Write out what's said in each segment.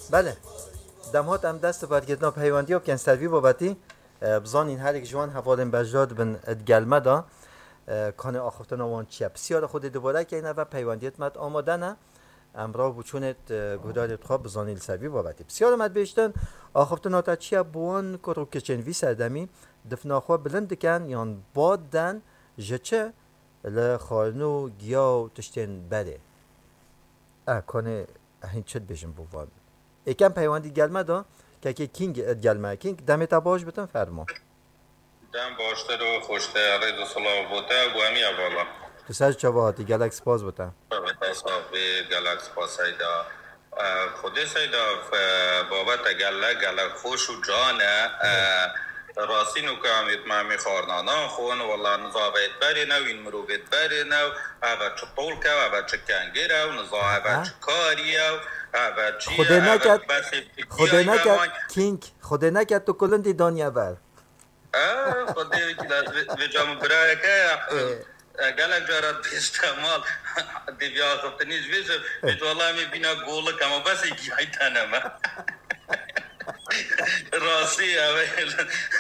بله دمهات هم دست برگردنا پیوندی ها کن سروی بابتی بزانین هر یک جوان حوالین بجداد بن ادگلمه دا کانه آخفتن آوان چیه بسیار خود دوباره که اینه و پیوندیت مد آماده نه امرا بچونت گودارت خواب بزانین سروی بابتی بسیار مد بیشتن آخفتن آتا چیه بوان کرو کچن وی سردمی دفنا خواه بلند کن یان باد دن جچه لخالنو گیاو تشتین بره کانه هین چت بشن بوان یکم پیوندی گلمه دا که کینگ گلمه کینگ دمت باش بتن فرما دم باشتر و خوشتر رید و صلاح بوده و همی اولا تو سر چواهاتی گلکس پاس بتن صاحب گلکس پاس ایدا خودی سیدا بابت گلک خوش و جانه راستی نو که امید مامی خورنانا خون والله نظابت بری نو این مروبت بری نو اوه چه طول که اوه چه کنگیره و نظا اوه چه کاریه اوه چیه خدا نکد خدا نکد کینگ خدا نکد تو کلندی دانیا بر خودی که جام برای که گلک جارت استعمال دیویا خفتنیش بیشه بیت والله می بینا گوله کما بس ایکی های تنمه راستی اول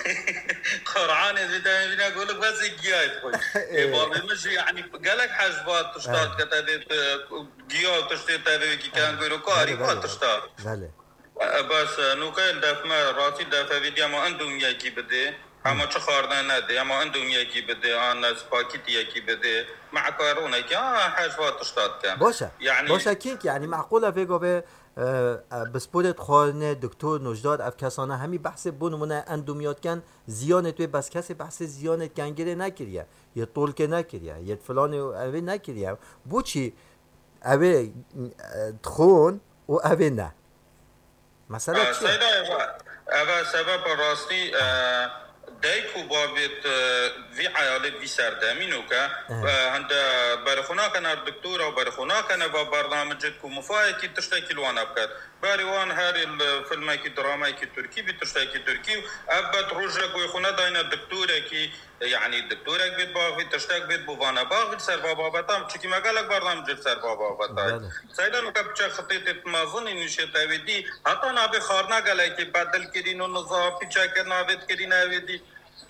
قرآن زیده میبینه گوله بس گیاه خوش بابی مشي يعني قالك حجبات تشتات كتادت گیاه تشتات تادت كان گویرو کاری ما تشتات بله بس نوكل دفما راستی دفع ویدی اما اندوم یکی بده اما چه خواردن نده اما اندوم یکی بده آن سپاکیتی یکی بده مع كورونا که حجبات تشتات كان باشه يعني باشه کینگ یعنی معقوله فیگو به بسپورت خانه دکتر نجداد اف کسانه همی بحث بونمونه اندومیات کن زیانت توی بس کسی بحث زیانت کنگره نکریه یه طول که نکریه یه فلان اوه نکریه بو چی اوه تخون و اوه نه مثلا چیه؟ سیدا اوه سبب راستی دایکو بابت وی عیالت وی سردمینو که هند برخونا کنه دکتور و برخونا کنه با برنامجت کو مفاهی که تشتکی لوانا بکد باریوان هر فیلم کی دراما کی ترکی بی تشتکی ترکی ابد روزه کوی خونه داینا دکتوره کی يعني دكتورك بيت باغ تشتاق بيت بوفانا باغ سر بابا بتام تشكي ما قالك برنامج سر بابا بتاي سيدا نو كبچ خطيت ما ظن ان شتا ودي حتى نا بخارنا قالك بدل كرينو نظام بيچا كنا بيت كرينا ودي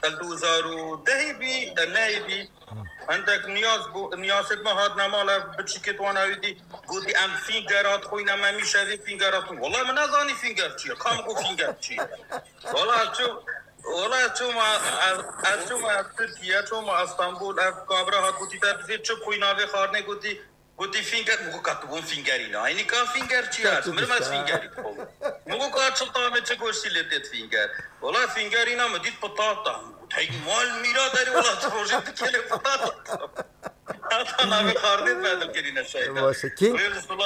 2010 بي نايبي عندك نياز ما هاد نماله بتشكيت وانا ودي قلت ام فينجرات خوينا ما ميشافي فينجرات والله ما نظاني فينجر تشي كم قو فينجر تشي والله شو والله شو ما تركيا شو ما اسطنبول اف كابرا هات قلت تدفيت شو خوينا في خارنه قلت فينجر مو كاتبون فينجرينا هيني كان فينجر تشي مرمز فينجري مو كات سلطان تشكوشي لدت فينجر والله فينجرينا مديت بطاطا هي مال ميرا داري والله بروجكت كله بطاطا انا في خارنه بدل كرينا شيء باشه کینگ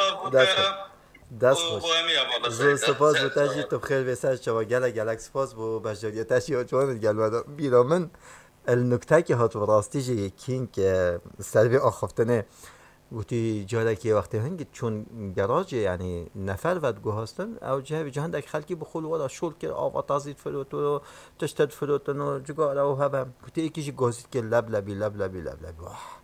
دست خوش زو سپاس بو تاجی تو بخیر بسر شما گلک سپاس بو بجاریه تاشی جوان گلمدا بیرا من النکته که هات راستی جی کینگ سروی آخفتنه گوتی جاده که وقتی هنگی چون گراج یعنی نفر ود گوهستن او جه جهان دک خلکی بخول ولا شول که آوا تازید فلوتو تشتد فلوتنو جگارا و هبم گوتی یکی جی گازید که لب لبی